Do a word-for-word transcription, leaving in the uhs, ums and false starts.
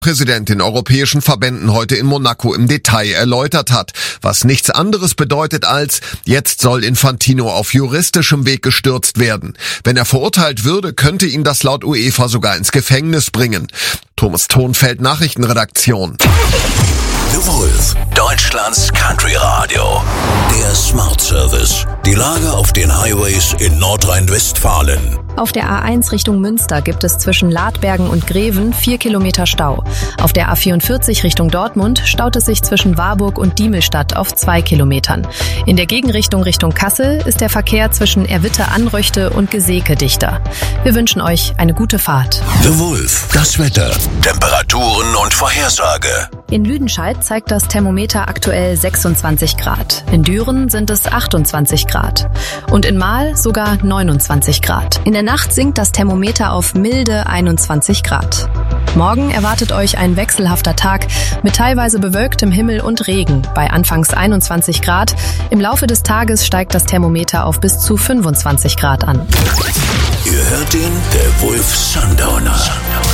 Präsident den europäischen Verbänden heute in Monaco im Detail erläutert hat, was nichts anderes bedeutet als, jetzt soll Infantino auf juristischem Weg gestürzt werden. Wenn er verurteilt würde, könnte ihn das laut UEFA sogar ins Gefängnis bringen. Thomas Thonfeld, Nachrichtenredaktion. The Wolf, Deutschlands Country Radio. Der Smart Service. Die Lage auf den Highways in Nordrhein-Westfalen. Auf der A eins Richtung Münster gibt es zwischen Ladbergen und Greven vier Kilometer Stau. Auf der A vierundvierzig Richtung Dortmund staut es sich zwischen Warburg und Diemelstadt auf zwei Kilometern. In der Gegenrichtung Richtung Kassel ist der Verkehr zwischen Erwitte-Anröchte und Geseke dichter. Wir wünschen euch eine gute Fahrt. The Wolf, das Wetter, Temperaturen und Vorhersage. In Lüdenscheid zeigt das Thermometer aktuell sechsundzwanzig Grad. In Düren sind es achtundzwanzig Grad. Und in Mahl sogar neunundzwanzig Grad. In der Nacht sinkt das Thermometer auf milde einundzwanzig Grad. Morgen erwartet euch ein wechselhafter Tag mit teilweise bewölktem Himmel und Regen bei anfangs einundzwanzig Grad. Im Laufe des Tages steigt das Thermometer auf bis zu fünfundzwanzig Grad an. Ihr hört den The Wolf Sundowner.